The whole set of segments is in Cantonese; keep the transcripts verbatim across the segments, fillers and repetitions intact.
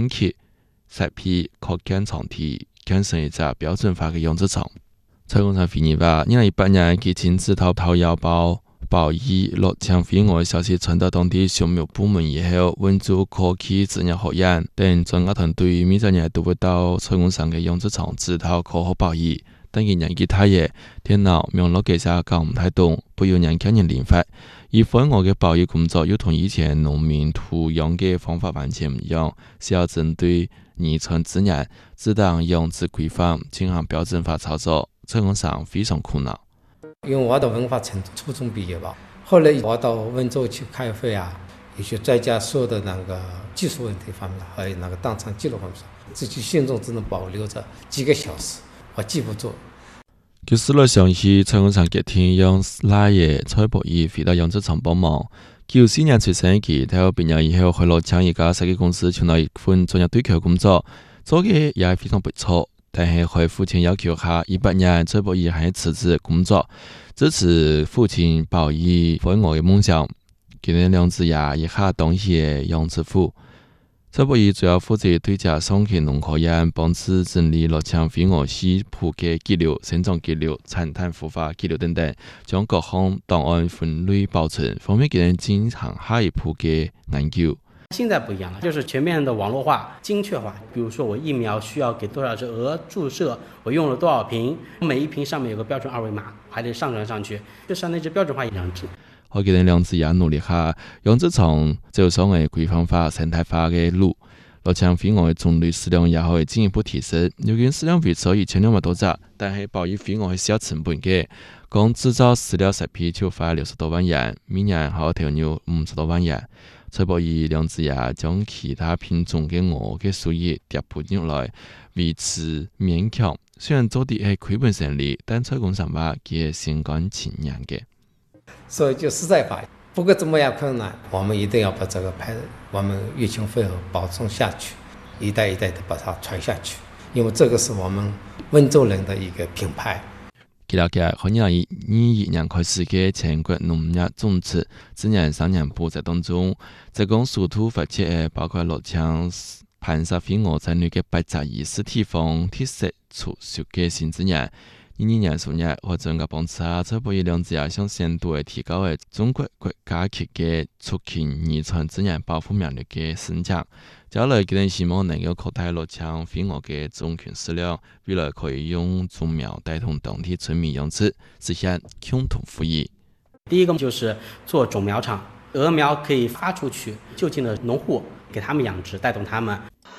升级设备可建床体，建成一只标准化的养殖场。蔡工厂回忆话，二零一八年佢亲自到掏腰包报以落枪飞蛾消息传到当地畜牧部门以後，溫州科技職業學院等專家團隊每週日都會到蔡工廠嘅養殖場指導科學報以，但係年紀太夜，電腦網絡技術搞唔太懂，不要人見人練法。而飛蛾嘅報以工作又同以前農民土養嘅方法完全唔一樣，需要針對擬存自然、自當養殖規範進行標準化操作，蔡工廠非常苦惱。 因为我的文化程度初中毕业吧，后来我到温州去开会啊，有些专家说的那个技术问题方面，还有那个当场记录方面，自己心中只能保留着几个小时，我记不住。 佢思路上是蔡工廠嘅天用拉爺蔡博義回到養殖場幫忙。九四年出生嘅，大學畢業以後去落搶一家設計公司，從到一份專業對口工作，做嘅也係非常不錯。但係喺父親要求下，一八年蔡博義還辭職工作，支持父親保以飛蛾嘅夢想。佢哋兩子也一下當起養殖戶。蔡博義主要負責對接上去農科院，幫助整理落搶飛蛾絲譜嘅記錄、生長記錄、產碳孵化記錄等等，將各項檔案分類保存，方便佢哋進行下一步嘅研究。 现在不一样了，就是全面的網絡化、精確化。比如說，我疫苗需要給多少隻鵝注射，我用了多少瓶，每一瓶上面有個標準二維碼，還得上傳上去，就相當於標準化養殖。 我見兩子也努力下，養殖場走上嘅規範化、生態化嘅路，落搶飛蛾嘅種類數量也可以進一步提升。如今數量維持一千兩百多隻，但係保育飛蛾係需要成本嘅，光製造飼料設備就花六十多萬元，每年還要投入五十多萬元。蔡博義兩子也將其他品種嘅鵝嘅數額調配入來，維持勉強。雖然做啲係虧本生意，但蔡工廠話佢係心甘情願嘅。 所以就實在化，不過怎麼樣困難，我們一定要把這個牌，我們月清飛蛾保存下去，一代一代的把它傳下去，因為這個是我們溫州人的一個品牌。 佢了解，從二零二一年開始嘅全國農業種植自然三年補貼當中，這共屬土發展嘅包括落搶盤殺飛蛾在內嘅八十二次地方特色儲蓄嘅新資源。二二年數日，或者嘅幫助下，蔡博義兩子也向深度嘅提高嘅中國國家級嘅促進擬存自然保護名錄嘅申請。將來佢哋希望能夠擴大落搶飛蛾嘅種群數量，未來可以用種苗帶動當地村民養殖，實現共同富裕。 第一個就是做種苗場，鵝苗可以發出去，就近的農戶給他們養殖，帶動他們。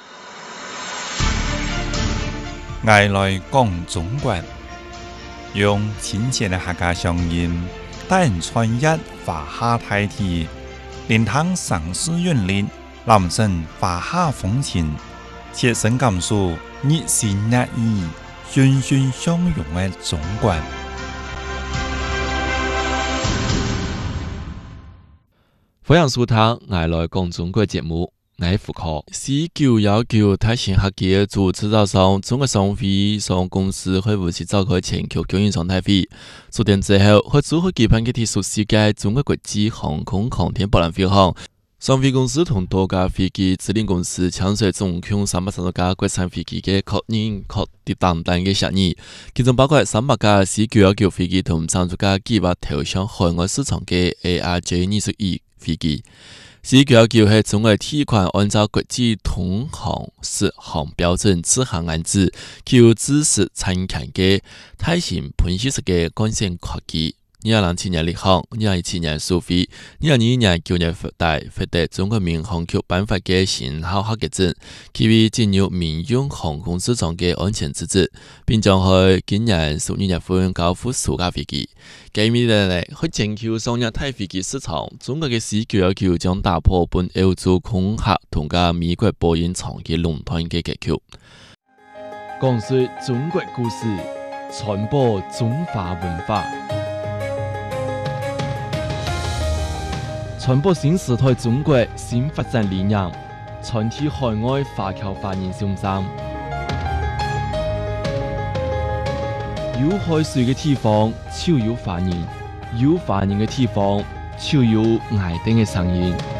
愛來講中國，用親切的客家鄉音，帶人穿越華夏大地，連趟城市韻律。男生華夏風情，切身感受日新月異、欣欣向榮的中國。 歡迎收聽《愛來講中國》節目，我係胡可。C 九一九泰興客家組製造商中國商會上公司會無期召開全球供應商大會，數點之後會組合舉辦嘅第十四屆中國國際航空航天博覽會上。商飛公司同多家飛機租賃公司簽署總共三百三十架國產飛機嘅確認確訂單嘅協議，其中包括三百架 C 九一九飛機同三十架計劃投向海外市場嘅 A R J 二十一飛機。C 九一九係中國第一款按照國際通航適航標準自行安置、具有知識產權嘅大型噴氣式嘅幹線客機。二零零七年立項，二零一七年收費，二零二一年九月發大獲得中國民航局頒發嘅型號合格證，其為進入民用航空市場嘅安全資質，並將喺今年十二月份交付數架飛機。今年嚟喺全球商業大飛機市場，中國嘅 C 九一九將打破本歐洲空客同加美國波音長期壟斷嘅格局。講述中國故事，傳播中華文化。傳播新時代中國新發展理念，傳遞海外華僑華人信息。有海水嘅地方就有華人，有華人嘅地方就有愛丁嘅聲音。